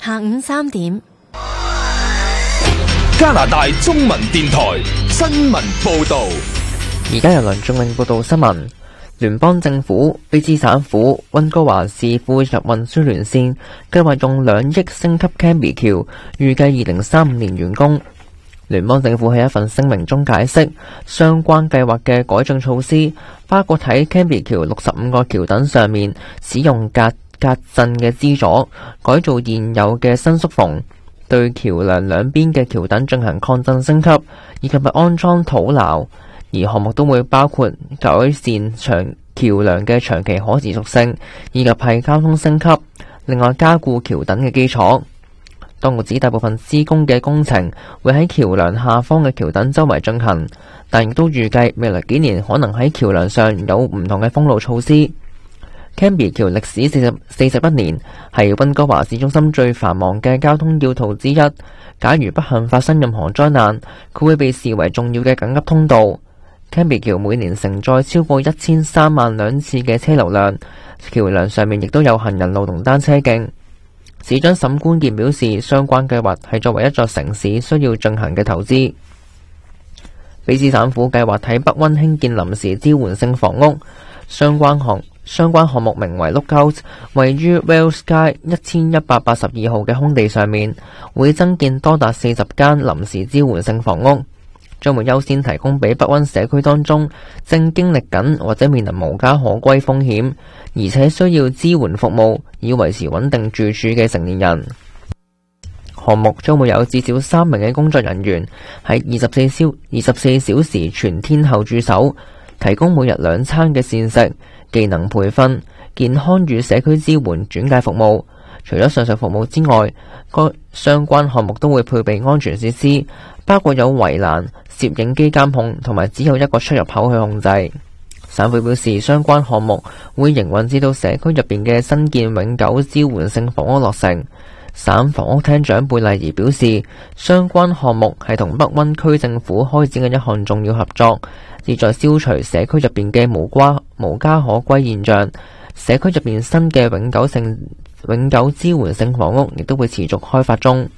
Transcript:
下午3點， 加拿大中文電台新聞報道。 而家由梁仲永報道新聞。聯邦政府、卑詩省府、溫哥華市庫入運輸聯線計劃用2億升級 Cambie 橋，預計2035年完工。聯邦政府喺一份聲明中解釋，相關計劃嘅改進措施包括喺 Cambie 橋65個橋躉上面使用隔震嘅支座，改造現有嘅新樑縫，對橋梁兩邊嘅橋躉進行抗震升級，以及安裝土樓。而項目都會包括改善橋梁嘅長期可持續性，以及係交通升級，另外加固橋躉嘅基礎。當局指大部分施工嘅工程會喺橋梁下方嘅橋躉周圍進行，但亦都預計未來幾年可能喺橋梁上有唔同嘅封路措施。Cambie 橋歷史41年，係溫哥華市中心最繁忙嘅交通要道之一。假如不幸發生任何災難，佢會被視為重要嘅緊急通道。Cambie 橋每年承載超過1003萬輛次嘅車流量，橋梁上面亦都有行人路同單車徑。市長沈觀健表示，相關計劃係作為一座城市需要進行嘅投資。卑詩省府計劃喺北溫興建臨時支援性房屋，相關項目名為 Lookout， 位於 Wells 街1182號嘅空地上面，會增建多達40間臨時支援性房屋，將會優先提供俾北溫社區當中正經歷緊或者面臨無家可歸風險，而且需要支援服務以維持穩定住處嘅成年人。項目將會有至少3名嘅工作人員喺24小時全天候駐守，提供每日2餐嘅膳食、技能培訓、健康與社區支援轉介服務。除咗上述服務之外，該相關項目都會配備安全設施，包括有圍欄、攝影機監控同埋只有一個出入口去控制。省府表示，相關項目會營運至到社區入邊嘅新建永久支援性房屋落成。省房屋廳長貝麗儀表示，相關項目係同北溫區政府開展嘅一項重要合作，旨在消除社區入邊嘅無家可歸現象。社區入邊新嘅永久支援性房屋亦都會持續開發中。